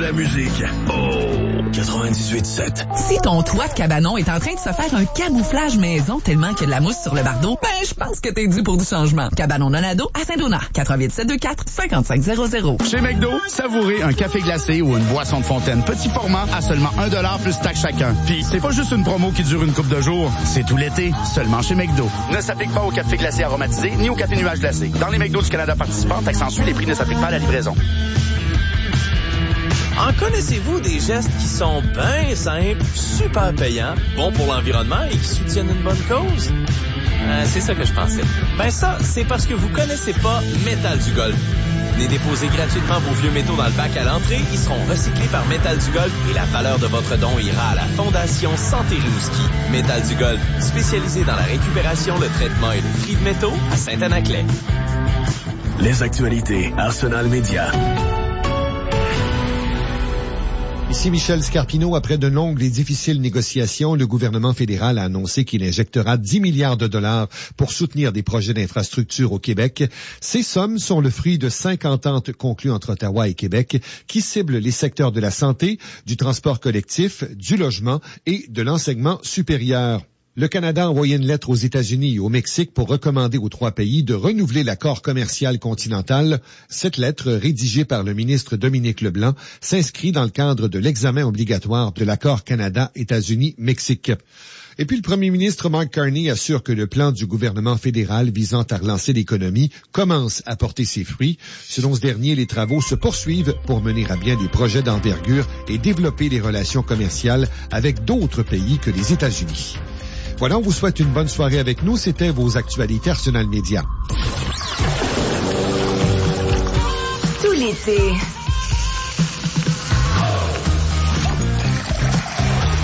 la musique. Oh, 98.7. Si ton toit de cabanon est en train de se faire un camouflage maison tellement qu'il y a de la mousse sur le bardeau, ben, je pense que t'es dû pour du changement. Cabanon Nonado à Saint-Donat. 48724-5500. Chez McDo, savourez un café glacé ou une boisson de fontaine petit format à seulement $1 plus taxe chacun. Puis, c'est pas juste une promo qui dure une couple de jours, c'est tout l'été, seulement chez McDo. Ne s'applique pas au café glacé aromatisé ni au café nuage glacé. Dans les McDo du Canada participants, taxe en suit, les prix ne s'appliquent pas à la livraison. En connaissez-vous des gestes qui sont bien simples, super payants, bons pour l'environnement et qui soutiennent une bonne cause? C'est ça que je pensais. Ben ça, c'est parce que vous connaissez pas Métal du Golf. Venez déposer gratuitement vos vieux métaux dans le bac à l'entrée. Ils seront recyclés par Métal du Golf et la valeur de votre don ira à la Fondation Santé Rimouski. Métal du Golf, spécialisé dans la récupération, le traitement et le tri de métaux à Saint-Anaclet. Les actualités Arsenal Média. Ici Michel Scarpino. Après de longues et difficiles négociations, le gouvernement fédéral a annoncé qu'il injectera 10 milliards de dollars pour soutenir des projets d'infrastructure au Québec. Ces sommes sont le fruit de 5 ententes conclues entre Ottawa et Québec qui ciblent les secteurs de la santé, du transport collectif, du logement et de l'enseignement supérieur. Le Canada a envoyé une lettre aux États-Unis et au Mexique pour recommander aux 3 pays de renouveler l'accord commercial continental. Cette lettre, rédigée par le ministre Dominique Leblanc, s'inscrit dans le cadre de l'examen obligatoire de l'accord Canada-États-Unis-Mexique. Et puis le premier ministre Mark Carney assure que le plan du gouvernement fédéral visant à relancer l'économie commence à porter ses fruits. Selon ce dernier, les travaux se poursuivent pour mener à bien des projets d'envergure et développer les relations commerciales avec d'autres pays que les États-Unis. Voilà, on vous souhaite une bonne soirée avec nous. C'était vos actualités Arsenal Média. Tout l'été,